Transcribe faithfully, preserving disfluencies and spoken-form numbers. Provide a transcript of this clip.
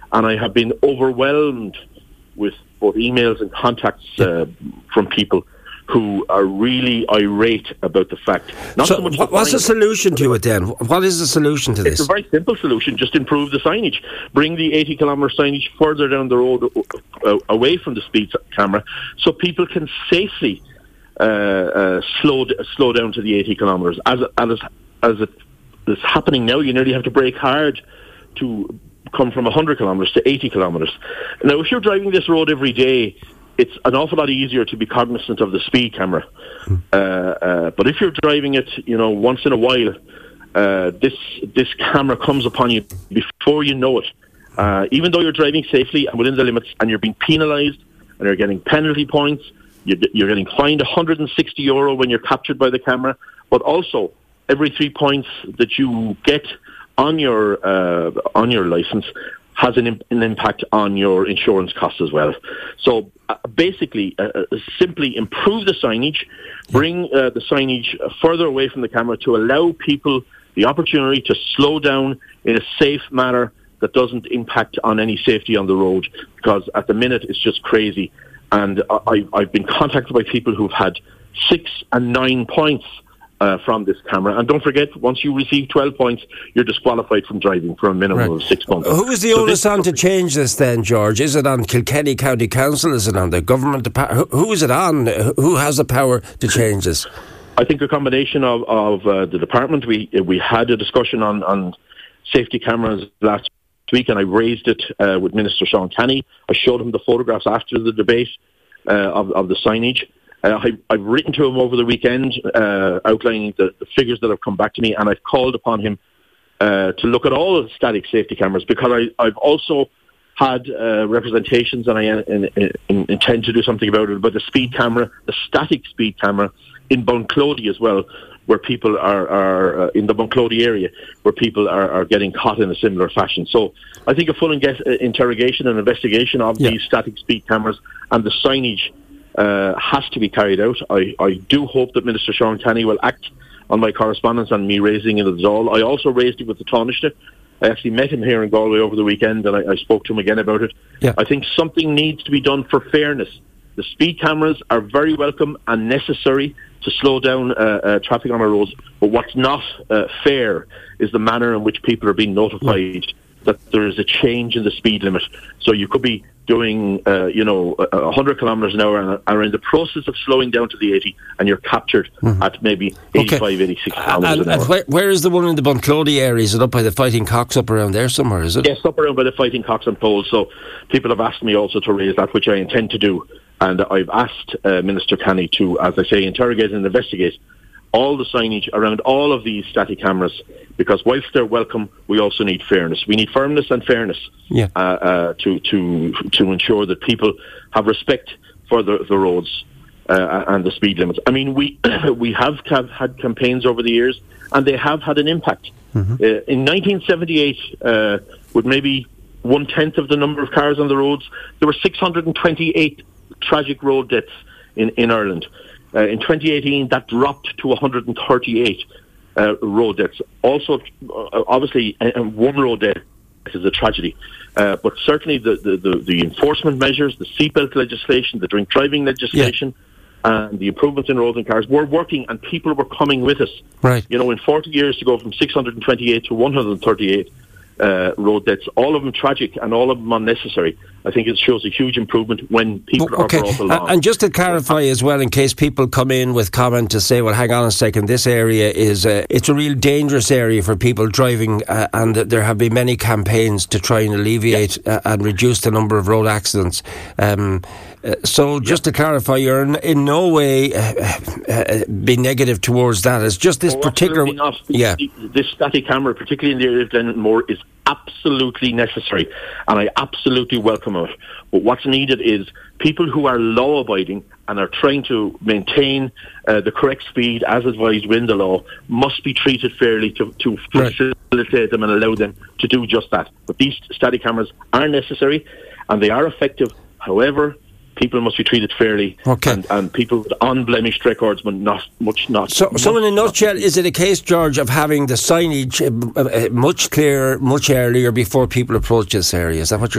and I have been overwhelmed with both emails and contacts uh, from people who are really irate about the fact. Not so, so much what, what's the solution to it then? What is the solution to this? It's a very simple solution. Just improve the signage. Bring the eighty kilometre signage further down the road, uh, away from the speed camera, so people can safely uh, uh, slow slow down to the eighty kilometres. As as as it is happening now, you nearly have to brake hard to come from one hundred kilometres to eighty kilometres. Now, if you're driving this road every day, it's an awful lot easier to be cognizant of the speed camera. Uh, uh, but if you're driving it, you know, once in a while, uh, this this camera comes upon you before you know it. Uh, even though you're driving safely and within the limits, and you're being penalised, and you're getting penalty points, you're, you're getting fined one hundred sixty euro when you're captured by the camera. But also, every three points that you get on your uh, on your licence has an, imp- an impact on your insurance costs as well. So uh, basically, uh, uh, simply improve the signage, bring uh, the signage further away from the camera to allow people the opportunity to slow down in a safe manner that doesn't impact on any safety on the road, because at the minute it's just crazy. And I, I've been contacted by people who've had six and nine points Uh, from this camera. And don't forget, once you receive twelve points, you're disqualified from driving for a minimum right. of six months. Who is the so onus on to change this then, George? Is it on Kilkenny County Council? Is it on the government? Who, who is it on? Who has the power to change this? I think a combination of, of uh, the department. We we had a discussion on, on safety cameras last week, and I raised it uh, with Minister Sean Kenny. I showed him the photographs after the debate uh, of, of the signage. Uh, I, I've written to him over the weekend uh, outlining the, the figures that have come back to me, and I've called upon him uh, to look at all the static safety cameras, because I, I've also had uh, representations, and I in, in, in, intend to do something about it, about the speed camera, the static speed camera in Bunclody as well, where people are, are uh, in the Bunclody area, where people are, are getting caught in a similar fashion. So I think a full inge- interrogation and investigation of yeah. these static speed cameras and the signage Uh, has to be carried out. I, I do hope that Minister Sean Kenny will act on my correspondence and me raising it as all. I also raised it with the Taoiseach. I actually met him here in Galway over the weekend, and I, I spoke to him again about it. Yeah. I think something needs to be done for fairness. The speed cameras are very welcome and necessary to slow down uh, uh, traffic on our roads, but what's not uh, fair is the manner in which people are being notified yeah. that there is a change in the speed limit. So you could be doing, uh, you know, one hundred kilometres an hour and are in the process of slowing down to the eighty, and you're captured mm-hmm. at maybe eighty-five, okay. eighty-six kilometres and, an hour. And where, where is the one in the Bunclody area? Is it up by the Fighting Cocks up around there somewhere, is it? Yes, up around by the Fighting Cocks and Poles. So people have asked me also to raise that, which I intend to do. And I've asked uh, Minister Kenny to, as I say, interrogate and investigate all the signage around all of these static cameras, because whilst they're welcome, we also need fairness. We need firmness and fairness yeah. uh, uh, to to to ensure that people have respect for the, the roads uh, and the speed limits. I mean, we we have, have had campaigns over the years, and they have had an impact. Mm-hmm. Uh, in nineteen seventy-eight, uh, with maybe one-tenth of the number of cars on the roads, there were six hundred twenty-eight tragic road deaths in, in Ireland. Uh, in twenty eighteen, that dropped to one hundred thirty-eight uh, road deaths. Also, uh, obviously, uh, one road death is a tragedy. Uh, but certainly the, the, the, the enforcement measures, the seatbelt legislation, the drink driving legislation, yeah. and the improvements in roads and cars were working, and people were coming with us. Right. You know, in forty years to go from six hundred twenty-eight to one hundred thirty-eight uh, road deaths, all of them tragic and all of them unnecessary. I think it shows a huge improvement when people okay. are brought along. And just to clarify as well, in case people come in with comment to say, well, hang on a second, this area is uh, it's a real dangerous area for people driving, uh, and there have been many campaigns to try and alleviate yeah. uh, and reduce the number of road accidents. Um, uh, so just yeah. to clarify, you're in, in no way uh, uh, being negative towards that. It's just this oh, particular... Not. Yeah. This static camera, particularly in the area of Glenmore, is absolutely necessary, and I absolutely welcome it. But what's needed is people who are law-abiding and are trying to maintain uh, the correct speed as advised within the law must be treated fairly to, to right. facilitate them and allow them to do just that. But these static cameras are necessary and they are effective. However, people must be treated fairly, okay. and, and people with unblemished records, but not much not. So, much, so in a nutshell, is it a case, George, of having the signage uh, uh, much clearer, much earlier before people approach this area? Is that what you're